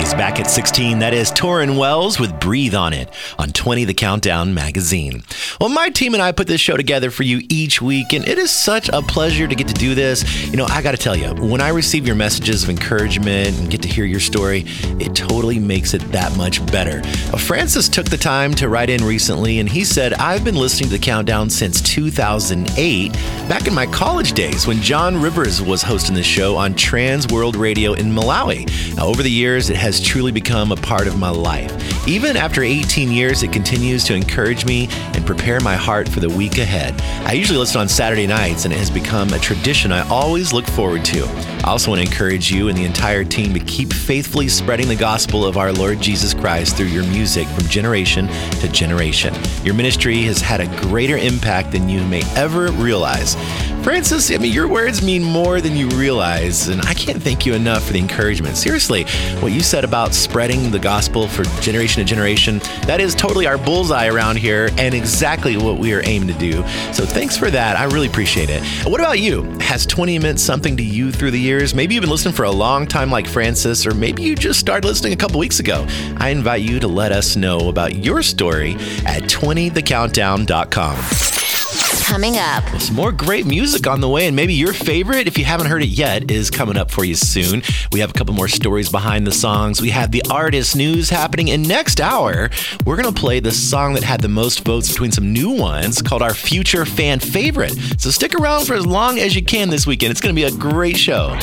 He's back at 16. That is Torrin Wells with Breathe on It on 20 The Countdown magazine. Well, my team and I put this show together for you each week, and it is such a pleasure to get to do this. You know, I got to tell you, when I receive your messages of encouragement and get to hear your story, it totally makes it that much better. Francis took the time to write in recently, and he said, I've been listening to The Countdown since 2008, back in my college days when John Rivers was hosting this show on Trans World Radio in Malawi. Now, over the years, it has truly become a part of my life. Even after 18 years, it continues to encourage me and prepare my heart for the week ahead. I usually listen on Saturday nights, and it has become a tradition I always look forward to. I also want to encourage you and the entire team to keep faithfully spreading the gospel of our Lord Jesus Christ through your music from generation to generation. Your ministry has had a greater impact than you may ever realize. Francis, I mean, your words mean more than you realize, and I can't thank you enough for the encouragement. Seriously, what you said about spreading the gospel for generation to generation, that is totally our bullseye around here and exactly what we are aiming to do. So thanks for that. I really appreciate it. What about you? Has 20 meant something to you through the years? Maybe you've been listening for a long time like Francis, or maybe you just started listening a couple weeks ago. I invite you to let us know about your story at 20thecountdown.com. Coming up. Well, some more great music on the way, and maybe your favorite, if you haven't heard it yet, is coming up for you soon. We have a couple more stories behind the songs. We have the artist news happening, and next hour, we're going to play the song that had the most votes between some new ones called our Future Fan Favorite. So stick around for as long as you can this weekend. It's going to be a great show.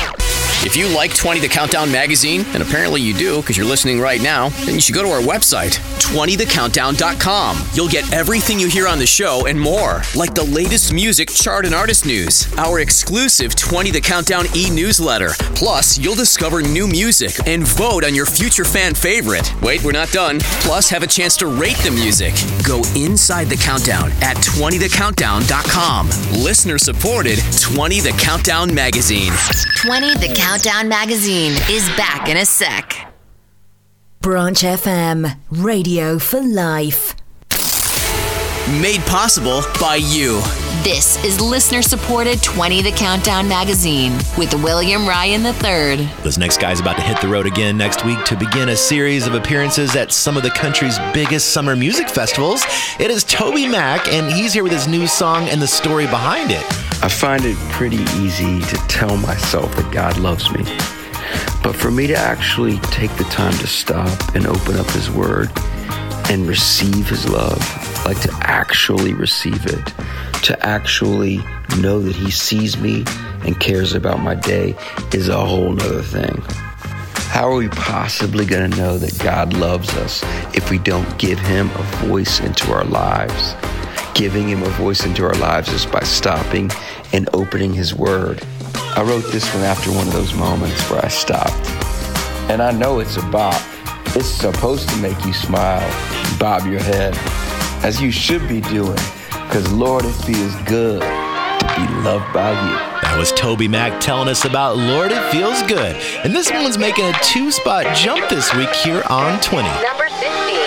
If you like 20 The Countdown magazine, and apparently you do because you're listening right now, then you should go to our website, 20thecountdown.com. You'll get everything you hear on the show and more, like the latest music, chart, and artist news, our exclusive 20 The Countdown e-newsletter. Plus, you'll discover new music and vote on your future fan favorite. Wait, we're not done. Plus, have a chance to rate the music. Go inside the countdown at 20thecountdown.com. Listener-supported 20 The Countdown magazine. 20 The Countdown magazine is back in a sec. Branch FM, radio for life. Made possible by you. This is listener-supported 20 The Countdown magazine with William Ryan III. This next guy's about to hit the road again next week to begin a series of appearances at some of the country's biggest summer music festivals. It is TobyMac, and he's here with his new song and the story behind it. I find it pretty easy to tell myself that God loves me. But for me to actually take the time to stop and open up His Word and receive His love, like to actually receive it, to actually know that He sees me and cares about my day is a whole nother thing. How are we possibly going to know that God loves us if we don't give Him a voice into our lives? Giving Him a voice into our lives is by stopping and opening His Word. I wrote this one after one of those moments where I stopped. And I know it's a bop. It's supposed to make you smile, bob your head, as you should be doing, because Lord, it feels good to be loved by you. That was TobyMac telling us about Lord, It Feels Good. And this one's making a 2-spot jump this week here on 20. Number